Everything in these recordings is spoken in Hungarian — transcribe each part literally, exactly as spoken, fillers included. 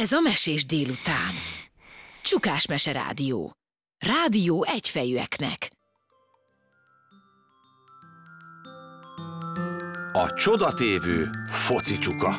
Ez a Mesés délután. Csukás Mese Rádió. Rádió egyfejűeknek. A csodatévő foci csuka.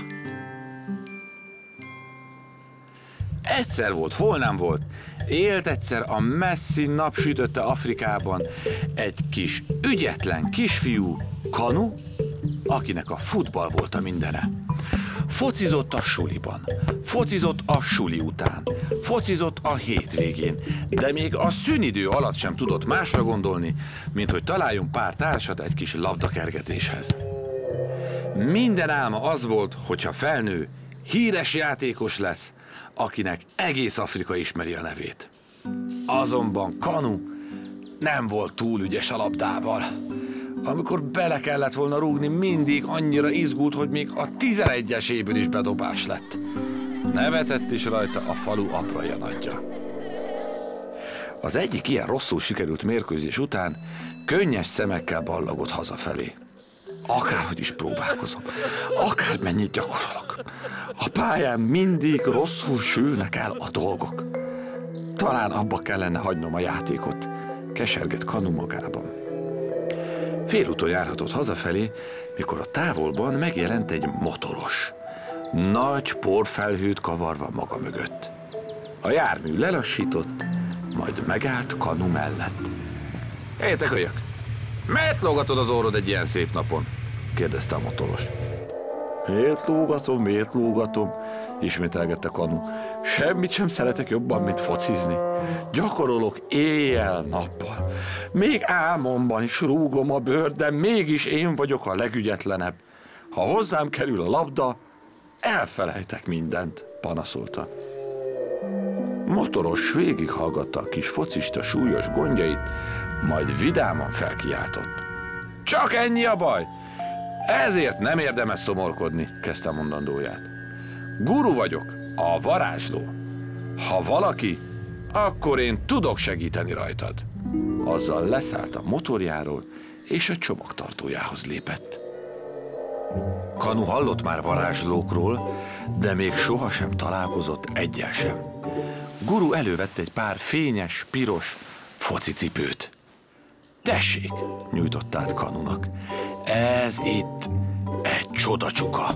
Egyszer volt, hol nem volt. Élt egyszer a messzi napsütötte Afrikában egy kis ügyetlen kisfiú, Kanu, akinek a futball volt a mindene. Focizott a suliban, focizott a suli után, focizott a hétvégén, de még a szünidő alatt sem tudott másra gondolni, mint hogy találjon pár társat egy kis labdakergetéshez. Minden álma az volt, hogyha felnő, híres játékos lesz, akinek egész Afrika ismeri a nevét. Azonban Kanu nem volt túl ügyes a labdával. Amikor bele kellett volna rúgni, mindig annyira izgult, hogy még a tizenegyeséből is bedobás lett. Nevetett is rajta a falu apraja nagyja. Az egyik ilyen rosszul sikerült mérkőzés után könnyes szemekkel ballagott hazafelé. Akárhogy is próbálkozom, akármennyit gyakorolok, a pályán mindig rosszul sülnek el a dolgok. Talán abba kellene hagynom a játékot, kesergett Kanu magában. Félúton járhatott hazafelé, mikor a távolban megjelent egy motoros, nagy porfelhőt kavarva maga mögött. A jármű lelassított, majd megállt Kanu mellett. Hé, te kölyök! Miért lógatod az orrod egy ilyen szép napon? Kérdezte a motoros. Miért lógatom, miért lógatom? Ismételgette Kanu. Semmit sem szeretek jobban, mint focizni. Gyakorolok éjjel-nappal. Még álmomban is rúgom a bőrt, de mégis én vagyok a legügyetlenebb. Ha hozzám kerül a labda, elfelejtek mindent, panaszolta. Motoros végighallgatta a kis focista súlyos gondjait, majd vidáman felkiáltott. Csak ennyi a baj? Ezért nem érdemes szomorkodni, kezdte a mondandóját. Guru vagyok, a varázsló. Ha valaki, akkor én tudok segíteni rajtad. Azzal leszállt a motorjáról, és a csomagtartójához lépett. Kanu hallott már varázslókról, de még sohasem találkozott egyel sem. Guru elővette egy pár fényes, piros focicipőt. Tessék, nyújtott át Kanunak. Ez itt egy csodacsuka.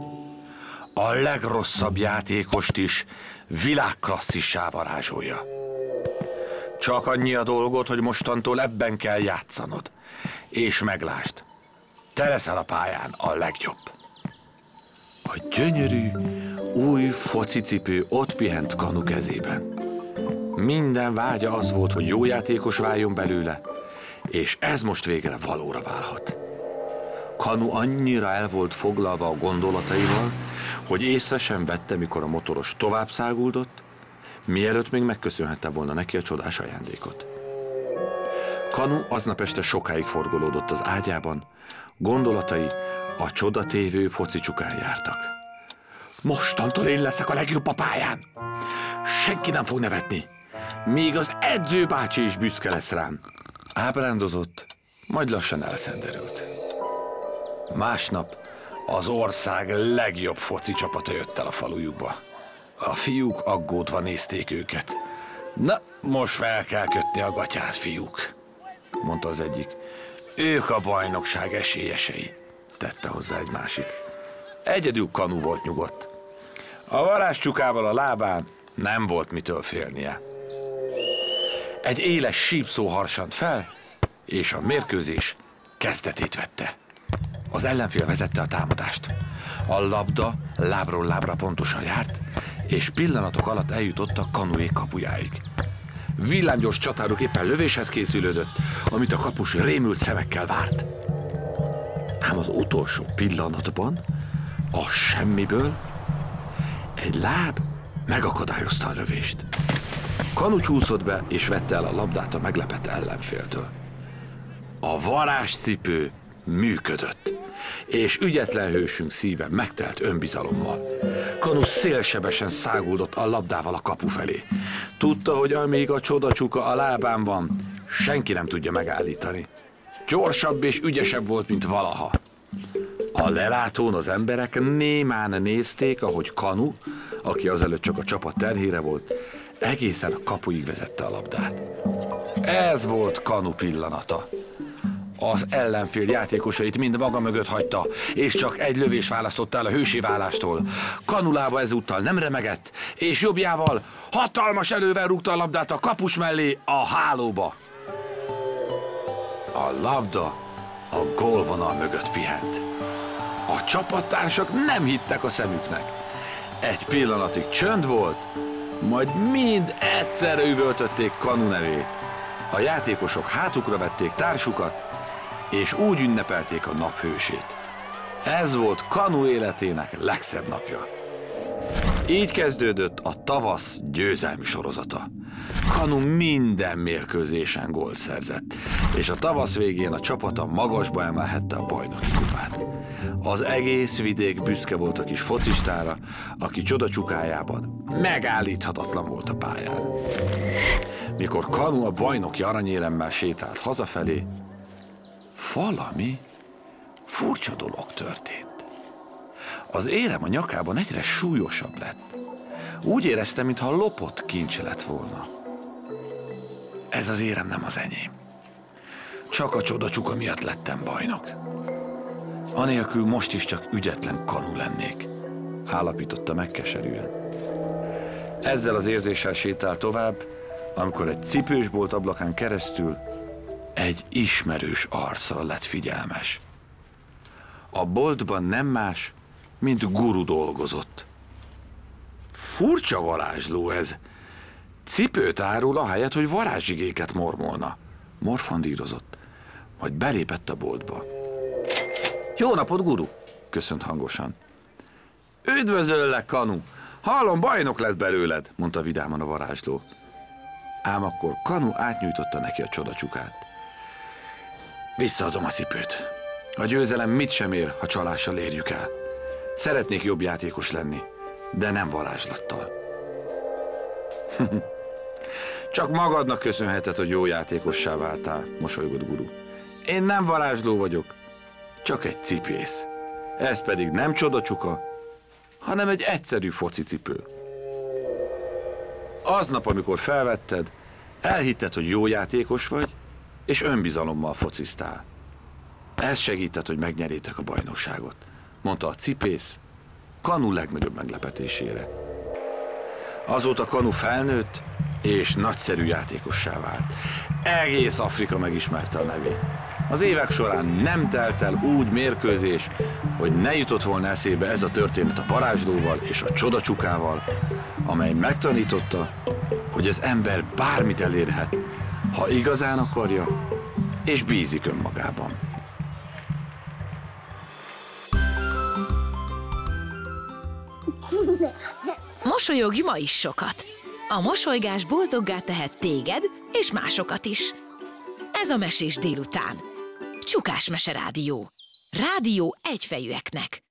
A legrosszabb játékost is világklasszissá varázsolja. Csak annyi a dolgod, hogy mostantól ebben kell játszanod. És meglásd, te leszel a pályán a legjobb. A gyönyörű, új focicipő ott pihent Kanu kezében. Minden vágya az volt, hogy jó játékos váljon belőle, és ez most végre valóra válhat. Kanu annyira el volt foglalva a gondolataival, hogy észre sem vette, mikor a motoros tovább száguldott, mielőtt még megköszönhette volna neki a csodás ajándékot. Kanu aznap este sokáig forgolódott az ágyában, gondolatai a csodatévő foci csukán jártak. Mostantól én leszek a legjobb a pályán. Senki nem fog nevetni. Még az edzőbácsi is büszke lesz rám. Ábrándozott, majd lassan elszenderült. Másnap az ország legjobb foci csapata jött el a falujukba. A fiúk aggódva nézték őket. Na, most fel kell kötni a gatyát, fiúk, mondta az egyik. Ők a bajnokság esélyesei, tette hozzá egy másik. Egyedül Kanu volt nyugodt. A varázscsukával a lábán nem volt mitől félnie. Egy éles sípszó harsant fel, és a mérkőzés kezdetét vette. Az ellenfél vezette a támadást. A labda lábról lábra pontosan járt, és pillanatok alatt eljutottak Kanuék kapujáig. Villámgyors csatáruk éppen lövéshez készülődött, amit a kapus rémült szemekkel várt. Ám az utolsó pillanatban a semmiből egy láb megakadályozta a lövést. Kanu csúszott be, és vette el a labdát a meglepett ellenféltől. A varázscipő működött, és ügyetlen hősünk szíve megtelt önbizalommal. Kanu szélsebesen száguldott a labdával a kapu felé. Tudta, hogy amíg a csodacsuka a lábán van, senki nem tudja megállítani. Gyorsabb és ügyesebb volt, mint valaha. A lelátón az emberek némán nézték, ahogy Kanu, aki azelőtt csak a csapat terhére volt, egészen a kapuig vezette a labdát. Ez volt Kanu pillanata. Az ellenfél játékosait mind maga mögött hagyta, és csak egy lövés választotta el a hősé válástól. Kanu lába ezúttal nem remegett, és jobbjával hatalmas erővel rúgta a labdát a kapus mellé a hálóba. A labda a gólvonal mögött pihent. A csapattársak nem hittek a szemüknek. Egy pillanatig csönd volt, majd mind egyszerre üvöltötték Kanu nevét. A játékosok hátukra vették társukat, és úgy ünnepelték a naphősét. Ez volt Kanu életének legszebb napja. Így kezdődött a tavasz győzelmi sorozata. Kanu minden mérkőzésen gólt szerzett, és a tavasz végén a csapata magasba emelhette a bajnoki kupát. Az egész vidék büszke volt a kis focistára, aki csodacsukájában megállíthatatlan volt a pályán. Mikor Kanu a bajnoki aranyéremmel sétált hazafelé, valami furcsa dolog történt. Az érem a nyakában egyre súlyosabb lett. Úgy éreztem, mintha lopott kincs lett volna. Ez az érem nem az enyém. Csak a csodacsuka miatt lettem bajnok. Anélkül most is csak ügyetlen Kanu lennék, állapította megkeserűen. Ezzel az érzéssel sétál tovább, amikor egy cipősbolt ablakán keresztül egy ismerős arcra lett figyelmes. A boltban nem más, mint Guru dolgozott. Furcsa varázsló ez. Cipőt árul, ahelyett, hogy varázsigéket mormolna. Morfondírozott, majd belépett a boltba. Jó napot, Guru! Köszönt hangosan. Üdvözöllek, Kanu! Hallom, bajnok lett belőled, mondta vidáman a varázsló. Ám akkor Kanu átnyújtotta neki a csodacsukát. Visszaadom a cipőt. A győzelem mit sem ér, ha csalással érjük el. Szeretnék jobb játékos lenni, de nem varázslattal. Csak magadnak köszönheted, hogy jó játékossá váltál, mosolygott Guru. Én nem varázsló vagyok, csak egy cipész. Ez pedig nem csodacsuka, hanem egy egyszerű focicipő. Aznap, amikor felvetted, elhitted, hogy jó játékos vagy, és önbizalommal fociztál. Ez segített, hogy megnyerjétek a bajnokságot, mondta a cipész Kanu legnagyobb meglepetésére. Azóta Kanu felnőtt, és nagyszerű játékossá vált. Egész Afrika megismerte a nevét. Az évek során nem telt el úgy mérkőzés, hogy ne jutott volna eszébe ez a történet a varázslóval és a csodacsukával, amely megtanította, hogy az ember bármit elérhet, ha igazán akarja, és bízik önmagában. Mosolyogj ma is sokat! A mosolygás boldoggá tehet téged és másokat is. Ez a Mesés délután. Csukás Mese Rádió. Rádió egyfejűeknek.